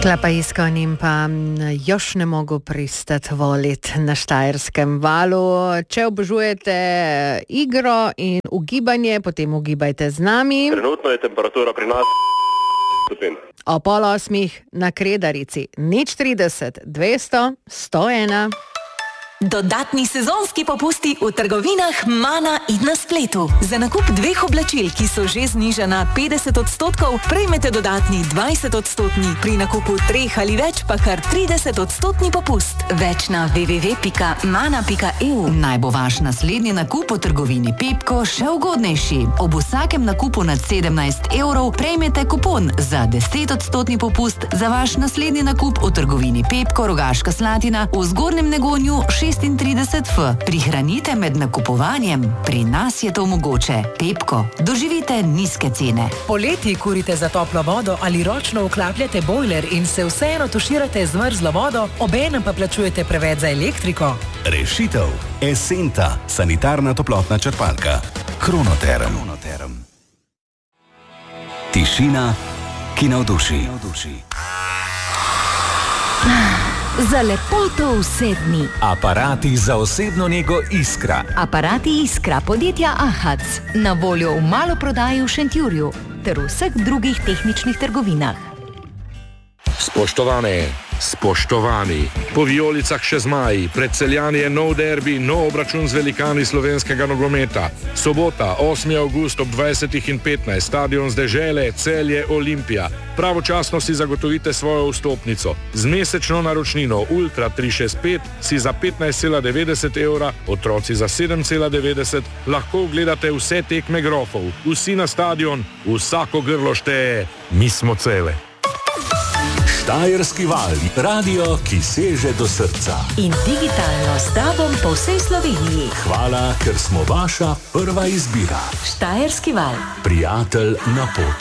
Klapaisko njim pa još ne mogu pristati voliti na Štajerskem valu. Če obožujete igro in ugibanje, potem ugibajte z nami. Trenutno je temperatura pri nas stopinj. O 7:30 na Kredarici 030 200 101. Dodatni sezonski popusti v trgovinah Mana in na spletu. Za nakup 2 oblačil, ki so že znižana 50%, prejmete dodatni 20%, pri nakupu 3 ali več pa kar 30% popust. Več na www.mana.eu. Naj bo vaš naslednji nakup v trgovini Pepko še ugodnejši. Ob vsakem nakupu nad 17 evrov prejmete kupon za 10% popust za vaš naslednji nakup v trgovini Pepko Rogaška Slatina v Zgornjem Negonju 36F. Prihranite med nakupovanjem. Pri nas je to mogoče. Pepko. Doživite nizke cene. Poleti kurite za toplo vodo ali ročno vklapljate bojler in se vseeno tuširate z mrzlo vodo, obenem pa plačujete preveč za elektriko? Rešitev. Esenta. Sanitarna toplotna črpalka. Kronoterm. Tišina, ki navduši. Za lepoto vse dni. Aparati za osebno nego Iskra. Aparati Iskra podjetja Ahac. Na voljo v maloprodaji v Šentjurju ter v vseh drugih tehničnih trgovinah. Spoštovani, po vijolicah še zmaji, pred Celjani je nov derbi, nov obračun z velikani slovenskega nogometa. Sobota, 8. avgust ob 20:15, stadion z Dežele, Celje, Olimpija. Pravočasno si zagotovite svojo vstopnico. Z mesečno naročnino Ultra 365 si za 15,90 evra, otroci za 7,90 lahko ogledate vse tekme grofov. Vsi na stadion, vsako grlo šteje, mi smo Cele. Štajerski val, radio, ki seže do srca. In digitalno s tobom po vsej Sloveniji. Hvala, ker smo vaša prva izbira. Štajerski val. Prijatelj na poti.